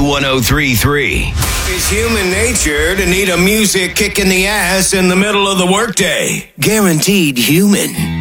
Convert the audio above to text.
K1033. It's human nature to need a music kick in the ass in the middle of the workday. Guaranteed human.